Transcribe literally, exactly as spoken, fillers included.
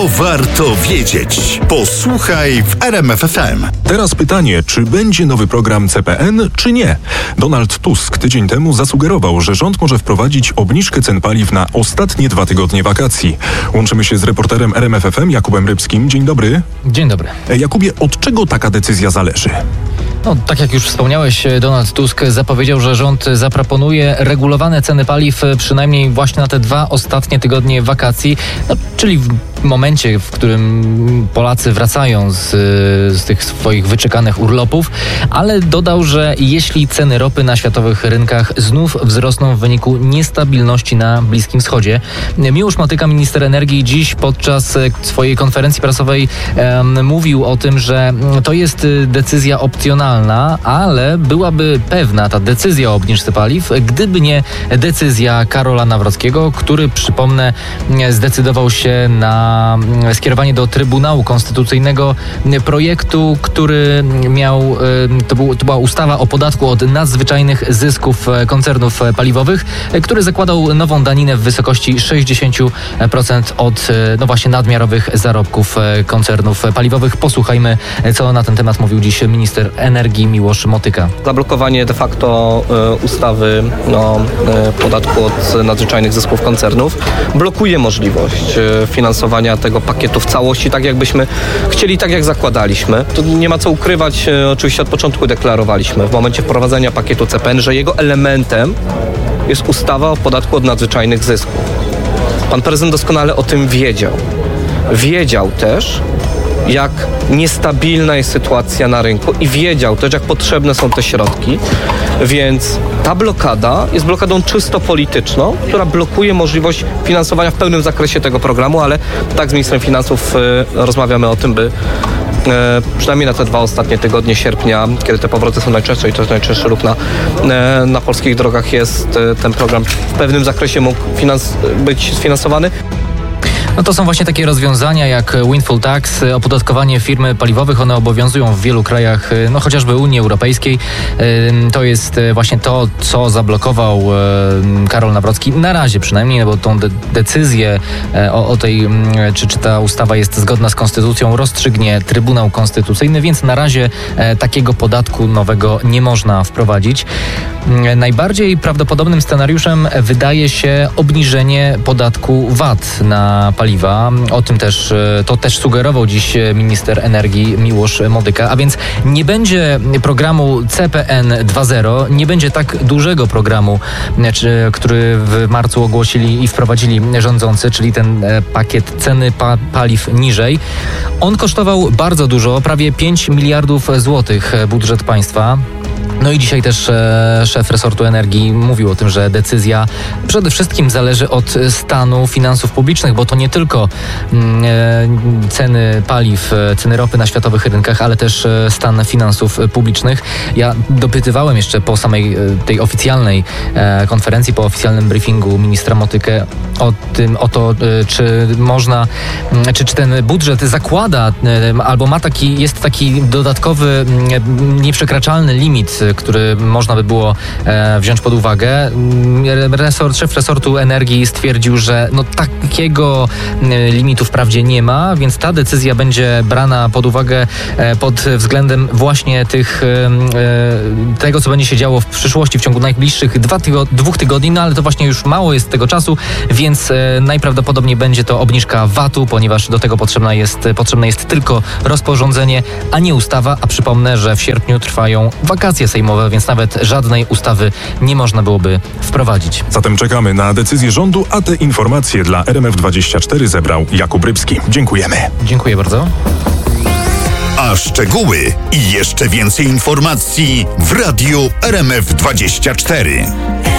To warto wiedzieć. Posłuchaj w R M F F M. Teraz pytanie, czy będzie nowy program C P N, czy nie? Donald Tusk tydzień temu zasugerował, że rząd może wprowadzić obniżkę cen paliw na ostatnie dwa tygodnie wakacji. Łączymy się z reporterem R M F F M Jakubem Rybskim. Dzień dobry. Dzień dobry. Jakubie, od czego taka decyzja zależy? No, tak jak już wspomniałeś, Donald Tusk zapowiedział, że rząd zaproponuje regulowane ceny paliw przynajmniej właśnie na te dwa ostatnie tygodnie wakacji, no, czyli w momencie, w którym Polacy wracają z, z tych swoich wyczekanych urlopów, ale dodał, że jeśli ceny ropy na światowych rynkach znów wzrosną w wyniku niestabilności na Bliskim Wschodzie. Miłosz Motyka, minister energii, dziś podczas swojej konferencji prasowej um, mówił o tym, że to jest decyzja opcjonalna, ale byłaby pewna ta decyzja o obniżce paliw, gdyby nie decyzja Karola Nawrockiego, który, przypomnę, zdecydował się na skierowanie do Trybunału Konstytucyjnego projektu, który miał, to, był, to była ustawa o podatku od nadzwyczajnych zysków koncernów paliwowych, który zakładał nową daninę w wysokości sześćdziesiąt procent od no właśnie nadmiarowych zarobków koncernów paliwowych. Posłuchajmy, co na ten temat mówił dziś minister energii Miłosz Motyka. Zablokowanie de facto y, ustawy o y, podatku od nadzwyczajnych zysków koncernów blokuje możliwość y, finansowania tego pakietu w całości, tak jakbyśmy chcieli, tak jak zakładaliśmy. To nie ma co ukrywać, y, oczywiście od początku deklarowaliśmy w momencie wprowadzenia pakietu C P N, że jego elementem jest ustawa o podatku od nadzwyczajnych zysków. Pan prezydent doskonale o tym wiedział. Wiedział też, jak niestabilna jest sytuacja na rynku i wiedział też, jak potrzebne są te środki, więc ta blokada jest blokadą czysto polityczną, która blokuje możliwość finansowania w pełnym zakresie tego programu, ale tak z ministrem finansów y, rozmawiamy o tym, by y, przynajmniej na te dwa ostatnie tygodnie sierpnia, kiedy te powroty są najczęstsze i to jest najczęstszy ruch na, y, na polskich drogach, jest y, ten program w pewnym zakresie mógł finans- być sfinansowany. No to są właśnie takie rozwiązania jak windfall tax, opodatkowanie firm paliwowych. One obowiązują w wielu krajach, no chociażby Unii Europejskiej. To jest właśnie to, co zablokował Karol Nawrocki. Na razie przynajmniej, no bo tą de- decyzję o, o tej, czy, czy ta ustawa jest zgodna z konstytucją, rozstrzygnie Trybunał Konstytucyjny, więc na razie takiego podatku nowego nie można wprowadzić. Najbardziej prawdopodobnym scenariuszem wydaje się obniżenie podatku V A T na paliwa. O tym też, to też sugerował dziś minister energii Miłosz Motyka, a więc nie będzie programu C P N dwa zero, nie będzie tak dużego programu, który w marcu ogłosili i wprowadzili rządzący, czyli ten pakiet ceny pa- paliw niżej. On kosztował bardzo dużo, prawie pięć miliardów złotych budżet państwa. No i dzisiaj też e, szef resortu energii mówił o tym, że decyzja przede wszystkim zależy od stanu finansów publicznych, bo to nie tylko mm, e, ceny paliw, e, ceny ropy na światowych rynkach, ale też e, stan finansów publicznych. Ja dopytywałem jeszcze po samej e, tej oficjalnej e, konferencji, po oficjalnym briefingu ministra Motykę o tym, o to, e, czy można, e, czy, czy ten budżet zakłada e, albo ma taki, jest taki dodatkowy, e, nieprzekraczalny limit, który można by było e, wziąć pod uwagę. Resort, szef resortu energii stwierdził, że no takiego e, limitu wprawdzie nie ma, więc ta decyzja będzie brana pod uwagę e, pod względem właśnie tych e, tego, co będzie się działo w przyszłości w ciągu najbliższych dwa tygo- dwóch tygodni, no ale to właśnie już mało jest tego czasu, więc e, najprawdopodobniej będzie to obniżka V A T-u, ponieważ do tego potrzebna jest, potrzebne jest tylko rozporządzenie, a nie ustawa, a przypomnę, że w sierpniu trwają wakacje sejmowe, więc nawet żadnej ustawy nie można byłoby wprowadzić. Zatem czekamy na decyzję rządu, a te informacje dla R M F dwadzieścia cztery zebrał Jakub Rybski. Dziękujemy. Dziękuję bardzo. A szczegóły i jeszcze więcej informacji w radiu R M F dwadzieścia cztery.